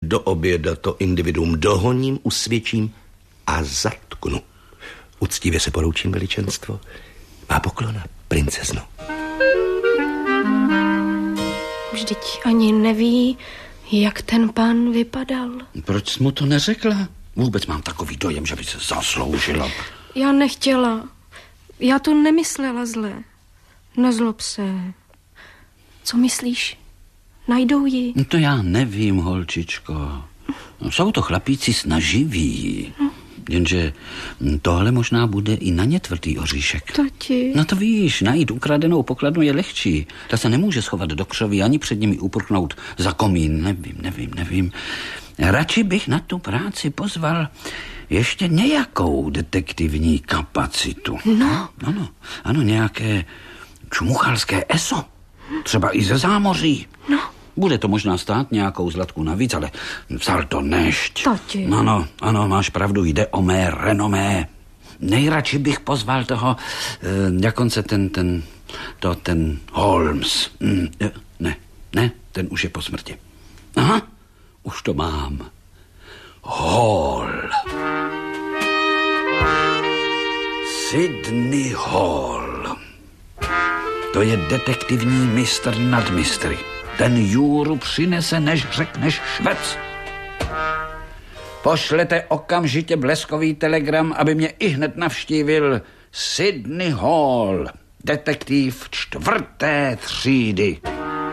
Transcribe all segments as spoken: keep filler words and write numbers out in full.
do oběda to individuum dohoním, usvědčím a zatknu. Uctivě se poroučím, veličenstvo. Má poklona, princezno. Vždyť ani neví, jak ten pán vypadal. Proč jsi mu to neřekla? Vůbec mám takový dojem, že by se zasloužila. Já nechtěla. Já to nemyslela zle. Nezlob se. Co myslíš? Najdou ji? No to já nevím, holčičko. Jsou to chlapíci snaživí. Hm. Jenže tohle možná bude i na ně tvrdý oříšek. Tati. No to víš, najít ukradenou pokladnu je lehčí. Ta se nemůže schovat do křoví ani před nimi uprchnout za komín. Nevím, nevím, nevím. Radši bych na tu práci pozval ještě nějakou detektivní kapacitu. No. Ano, ano, nějaké čmuchalské eso. Třeba i ze zámoří. No. Bude to možná stát nějakou zlatku navíc, ale vzal to nešť. Tati. Ano, ano, máš pravdu, jde o mé renomé. Nejradši bych pozval toho, jak on se ten, ten, to, ten Holmes. Ne, ne, ten už je po smrti. Aha, už to mám. Hall. Sidney Hall. To je detektivní mistr nad mistry. Ten Juru přinese, než řekneš švec. Pošlete okamžitě bleskový telegram, aby mě ihned navštívil Sidney Hall, detektiv čtvrté třídy.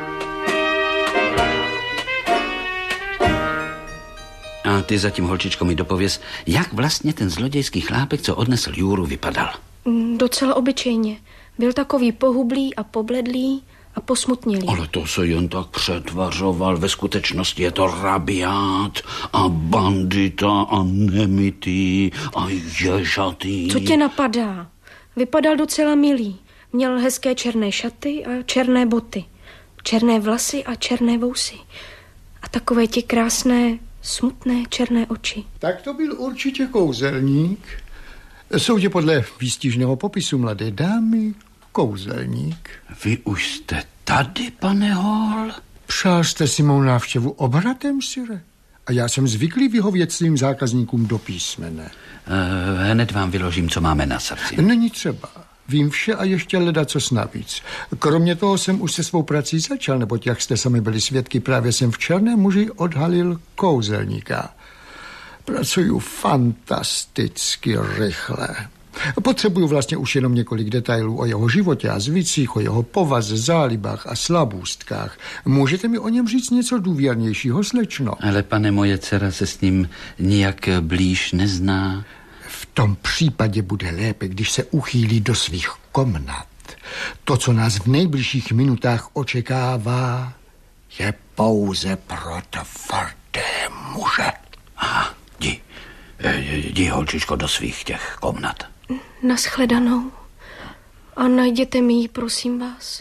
A ty zatím, holčičko, mi dopověz, jak vlastně ten zlodějský chlápek, co odnesl Juru, vypadal. Docela obyčejně. Byl takový pohublý a pobledlý a posmutnělý. Ale to se jen tak přetvařoval. Ve skutečnosti je to rabiát a bandita a nemitý a ježatý. Co tě napadá? Vypadal docela milý. Měl hezké černé šaty a černé boty. Černé vlasy a černé vousy. A takové ti krásné, smutné černé oči. Tak to byl určitě kouzelník. Soudě podle výstižného popisu mladé dámy, kouzelník. Vy už jste tady, pane Hall? Přál jste si mou návštěvu obratem, sire? A já jsem zvyklý vyhovět svým zákazníkům do písmene. Uh, hned vám vyložím, co máme na srdci. Není třeba. Vím vše a ještě ledacos navíc. Kromě toho jsem už se svou prací začal, neboť jak jste sami byli svědky, právě jsem v Černém muži odhalil kouzelníka. Pracuju fantasticky rychle. Potřebuju vlastně už jenom několik detailů o jeho životě a zvycích, o jeho povaze, zálibách a slabůstkách. Můžete mi o něm říct něco důvěrnějšího, slečno? Ale pane, moje dcera se s ním nijak blíž nezná. V tom případě bude lépe, když se uchýlí do svých komnat. To, co nás v nejbližších minutách očekává, je pouze pro tvrdé muže. Aha, jdi, jdi, holčičko, do svých těch komnat. Naschledanou. A najděte mi ji, prosím vás.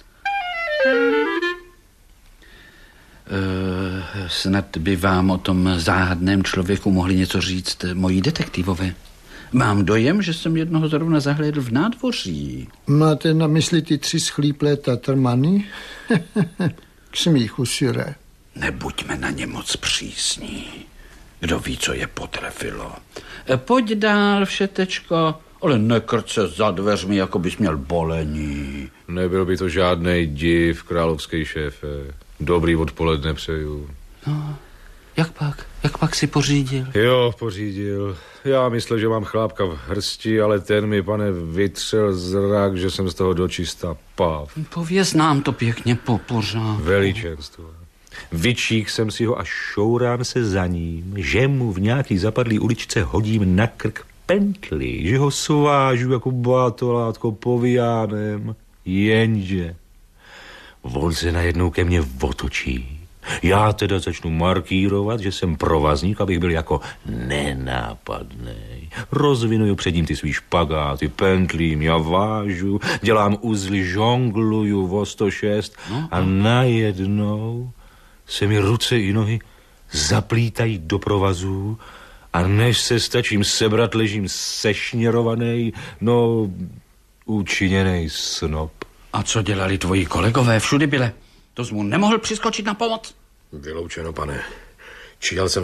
E, snad by vám o tom záhadném člověku mohli něco říct moji detektivové. Mám dojem, že jsem jednoho zrovna zahlédl v nádvoří. Máte na mysli ty tři schlíplé tatrmany? K smíchu, sire. Nebuďme na ně moc přísní. Kdo ví, co je potrefilo. E, pojď dál, všetečko, ale nekrč se za dveřmi, jako bys měl bolení. Nebyl by to žádnej div, královský šéfe. Dobrý odpoledne přeju. No, jak pak? Jak pak si pořídil? Jo, pořídil. Já myslel, že mám chlápka v hrsti, ale ten mi, pane, vytřel zrak, že jsem z toho dočista pav. Pověz nám to pěkně po pořád. Veličenstvo. Vyčík jsem si ho a šourám se za ním, že mu v nějaký zapadlý uličce hodím na krk pentli, že ho svážu jako bátolátko povijánem. Jenže on se najednou ke mně otočí. Já teda začnu markírovat, že jsem provazník, abych byl jako nenápadnej. Rozvinuju před ním ty svý špagáty, pentlím, já vážu, dělám uzly, žongluju o sto šest no, a najednou se mi ruce i nohy zaplítají do provazů a než se stačím sebrat, ležím sešněrovaný, no učiněnej snop. A co dělali tvoji kolegové všudy byle? To jsi mu nemohl přiskočit na pomoc? Vyloučeno, pane. Číhal jsem